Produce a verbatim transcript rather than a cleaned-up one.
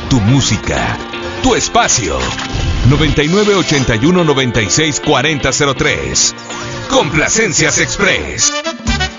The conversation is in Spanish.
tu música, tu espacio. noventa y nueve ochenta y uno noventa y seis cuarenta cero tres. Complacencias Express.